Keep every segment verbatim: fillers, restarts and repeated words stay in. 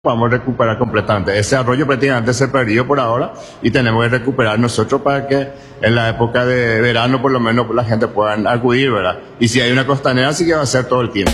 Vamos a recuperar completamente. Ese arroyo prácticamente se perdió por ahora y tenemos que recuperar nosotros para que en la época de verano por lo menos la gente pueda acudir, ¿verdad? Y si hay una costanera sí que va a ser todo el tiempo.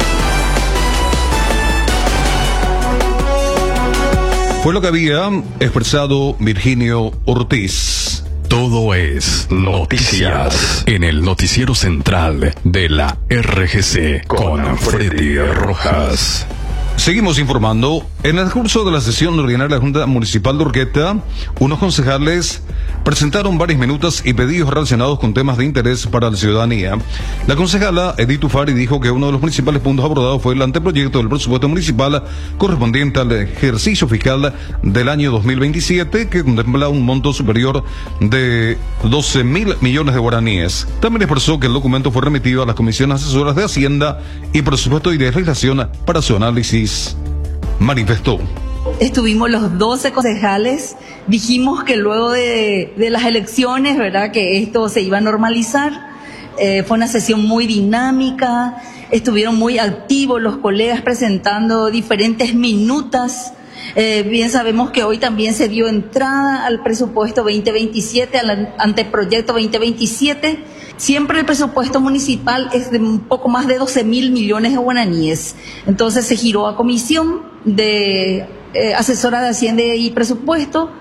Fue lo que había expresado Virginio Ortiz. Todo es noticias en el noticiero central de la R G C con Freddy Rojas. Seguimos informando. En el curso de la sesión ordinaria de la Junta Municipal de Urqueta, unos concejales presentaron varias minutas y pedidos relacionados con temas de interés para la ciudadanía. La concejala Edith Tufari dijo que uno de los principales puntos abordados fue el anteproyecto del presupuesto municipal correspondiente al ejercicio fiscal del año dos mil veintisiete, que contempla un monto superior de doce mil millones de guaraníes. También expresó que el documento fue remitido a las comisiones asesoras de Hacienda y Presupuesto y de Legislación para su análisis. Manifestó. Estuvimos los doce concejales, dijimos que luego de, de las elecciones, ¿verdad?, que esto se iba a normalizar. Eh, fue una sesión muy dinámica, estuvieron muy activos los colegas presentando diferentes minutas. Eh, bien sabemos que hoy también se dio entrada al presupuesto veinte veintisiete, al anteproyecto veinte veintisiete. Siempre el presupuesto municipal es de un poco más de doce mil millones de guaraníes. Entonces se giró a comisión de eh, asesora de Hacienda y Presupuesto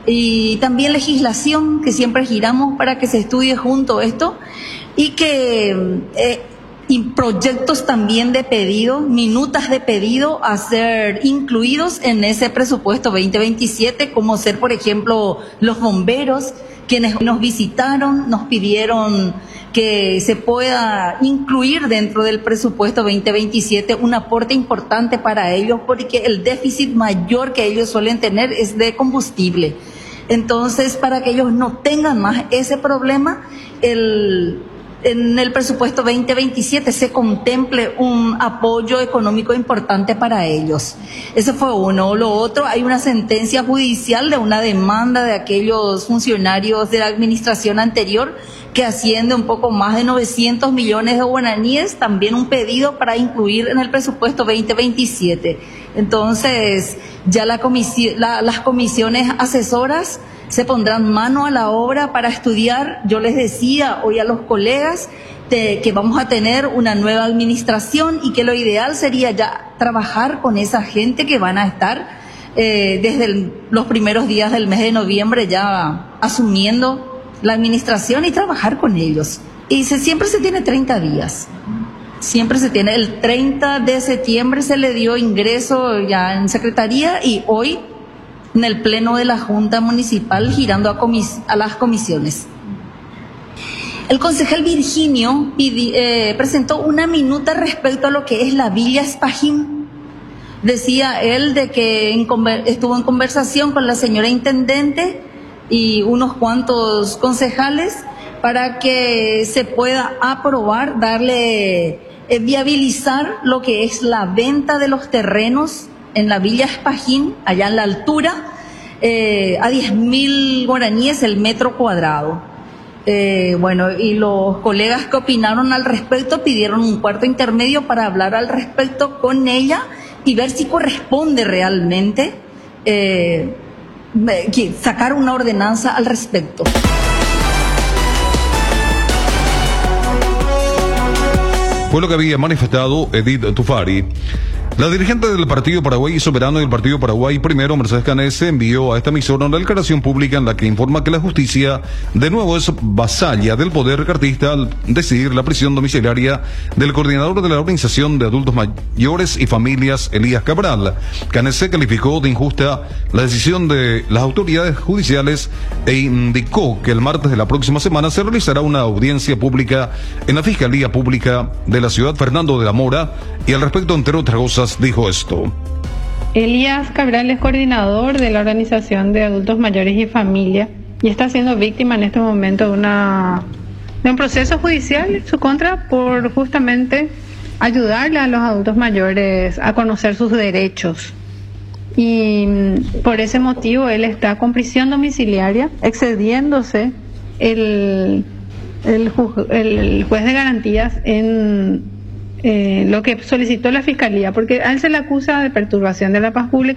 y también legislación, que siempre giramos para que se estudie junto esto y que eh, y proyectos también de pedido, minutas de pedido a ser incluidos en ese presupuesto veinte veintisiete, como ser, por ejemplo, los bomberos, quienes nos visitaron, nos pidieron que se pueda incluir dentro del presupuesto veinte veintisiete un aporte importante para ellos, porque el déficit mayor que ellos suelen tener es de combustible. Entonces, para que ellos no tengan más ese problema, el... en el presupuesto veinte veintisiete se contemple un apoyo económico importante para ellos. Ese fue uno. Lo otro, hay una sentencia judicial de una demanda de aquellos funcionarios de la administración anterior que asciende un poco más de novecientos millones de guaraníes, también un pedido para incluir en el presupuesto veinte veintisiete. Entonces, ya la comisi- la, las comisiones asesoras se pondrán mano a la obra para estudiar. Yo les decía hoy a los colegas de, que vamos a tener una nueva administración y que lo ideal sería ya trabajar con esa gente que van a estar eh, desde el, los primeros días del mes de noviembre ya asumiendo la administración y trabajar con ellos. Y se, siempre se tiene treinta días. Siempre se tiene. El treinta de septiembre se le dio ingreso ya en secretaría y hoy en el pleno de la Junta Municipal girando a, comis- a las comisiones. El concejal Virginio pidi, eh, presentó una minuta respecto a lo que es la Villa Espajín. Decía él de que en conver- estuvo en conversación con la señora intendente y unos cuantos concejales para que se pueda aprobar, darle, eh, viabilizar lo que es la venta de los terrenos en la Villa Espajín, allá en la altura, eh, a diez mil guaraníes el metro cuadrado. Eh, bueno, y los colegas que opinaron al respecto pidieron un cuarto intermedio para hablar al respecto con ella y ver si corresponde realmente eh, sacar una ordenanza al respecto. Fue lo que había manifestado Edith Tufari. La dirigente del Partido Paraguay Soberano y del Partido Paraguay Primero, Mercedes Canese, envió a esta emisora una declaración pública en la que informa que la justicia de nuevo es vasalla del poder cartista al decidir la prisión domiciliaria del coordinador de la Organización de Adultos Mayores y Familias, Elías Cabral. Canese calificó de injusta la decisión de las autoridades judiciales e indicó que el martes de la próxima semana se realizará una audiencia pública en la Fiscalía Pública de la ciudad Fernando de la Mora y al respecto, entre otras cosas, dijo esto. Elías Cabral es coordinador de la Organización de Adultos Mayores y Familia y está siendo víctima en este momento de, una, de un proceso judicial en su contra por justamente ayudarle a los adultos mayores a conocer sus derechos. Y por ese motivo él está con prisión domiciliaria, excediéndose el, el, ju, el juez de garantías en eh, lo que solicitó la Fiscalía, porque a él se le acusa de perturbación de la paz pública